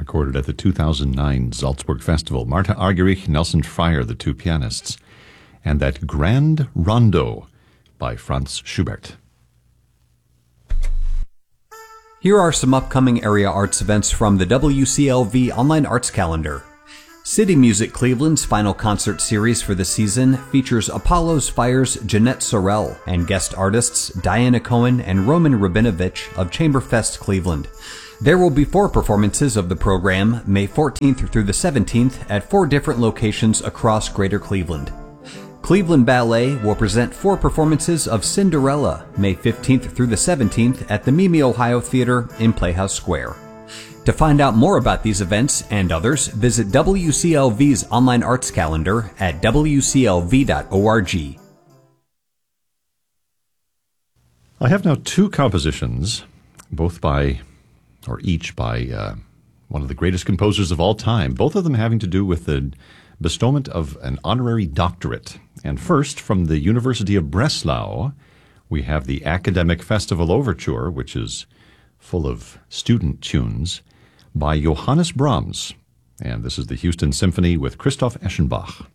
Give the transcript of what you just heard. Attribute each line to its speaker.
Speaker 1: recorded at the 2009 Salzburg Festival. Martha Argerich, Nelson Fryer, the two pianists, and that Grand Rondo by Franz Schubert.
Speaker 2: Here are some upcoming area arts events from the WCLV Online Arts Calendar. City Music Cleveland's final concert series for the season features Apollo's Fire's Jeanette Sorrell and guest artists Diana Cohen and Roman Rabinovich of Chamberfest Cleveland. There will be 4 performances of the program, May 14th through the 17th, at 4 different locations across Greater Cleveland. Cleveland Ballet will present 4 performances of Cinderella, May 15th through the 17th at the Mimi Ohio Theater in Playhouse Square. To find out more about these events and others, visit WCLV's online arts calendar at wclv.org.
Speaker 1: I have now 2 compositions, each by one of the greatest composers of all time, both of them having to do with the bestowment of an honorary doctorate. And first, from the University of Breslau, we have the Academic Festival Overture, which is full of student tunes, by Johannes Brahms. And this is the Houston Symphony with Christoph Eschenbach.